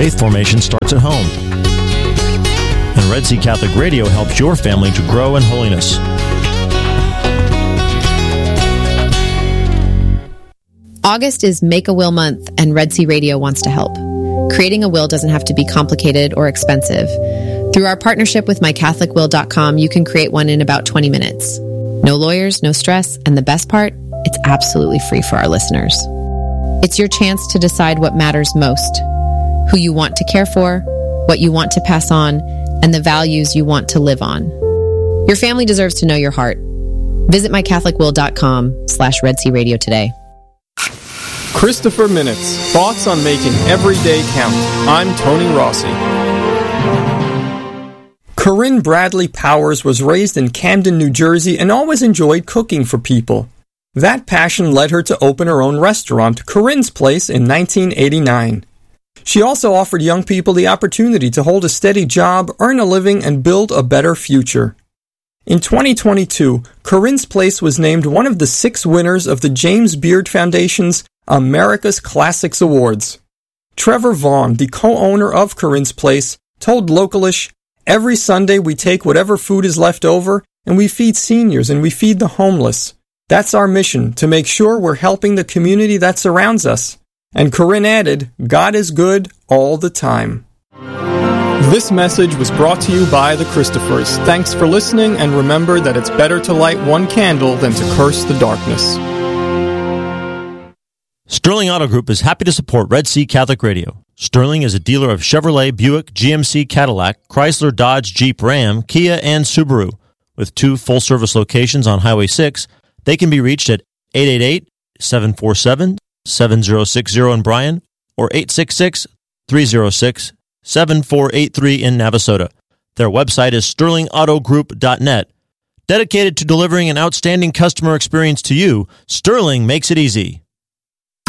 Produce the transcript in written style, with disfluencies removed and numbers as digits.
Faith formation starts at home. And Red Sea Catholic Radio helps your family to grow in holiness. August is Make a Will Month, and Red Sea Radio wants to help. Creating a will doesn't have to be complicated or expensive. Through our partnership with mycatholicwill.com, you can create one in about 20 minutes. No lawyers, no stress, and the best part, it's absolutely free for our listeners. It's your chance to decide what matters most, who you want to care for, what you want to pass on, and the values you want to live on. Your family deserves to know your heart. Visit mycatholicwill.com/Red Sea Radio today. Christopher Minutes, thoughts on making every day count. I'm Tony Rossi. Corinne Bradley Powers was raised in Camden, New Jersey, and always enjoyed cooking for people. That passion led her to open her own restaurant, Corinne's Place, in 1989. She also offered young people the opportunity to hold a steady job, earn a living, and build a better future. In 2022, Corinne's Place was named one of the 6 winners of the James Beard Foundation's America's Classics Awards. Trevor Vaughn, the co-owner of Corinne's Place, told Localish, "Every Sunday we take whatever food is left over and we feed seniors and we feed the homeless. That's our mission, to make sure we're helping the community that surrounds us." And Corinne added, "God is good all the time." This message was brought to you by the Christophers. Thanks for listening, and remember that it's better to light one candle than to curse the darkness. Sterling Auto Group is happy to support Red Sea Catholic Radio. Sterling is a dealer of Chevrolet, Buick, GMC, Cadillac, Chrysler, Dodge, Jeep, Ram, Kia, and Subaru. With 2 full-service locations on Highway 6, they can be reached at 888-747-7060 in Bryan or 866-306-7483 in Navasota. Their website is sterlingautogroup.net. Dedicated to delivering an outstanding customer experience to you, Sterling makes it easy.